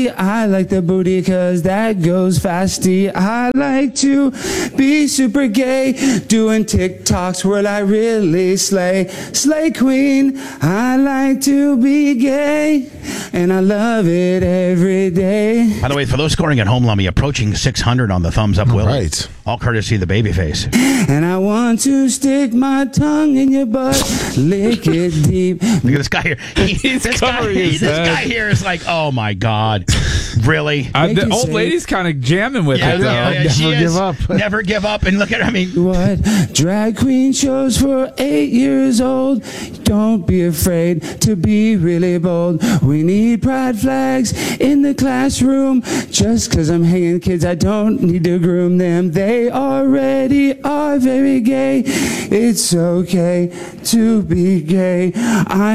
I like the booty cause that goes fasty. I like to be super gay, doing TikToks where I really slay. Slay queen, I like to be gay, and I love it every day. By the way, for those scoring at home, Lummy, approaching 600 on the thumbs up, Will. Right. All courtesy of the Babyface. And I want to stick my tongue in your butt, lick it deep. Look at this guy here. This guy here is like, oh my God. Really? The old lady's kind of jamming with it, though. Never give up. Never give up. And look at her. I mean, What? Drag queen shows for 8 years old. Don't be afraid to be really bold. We need pride flags in the classroom. Just cause I'm hanging kids, I don't need to groom them. They already are very gay. It's okay to be gay.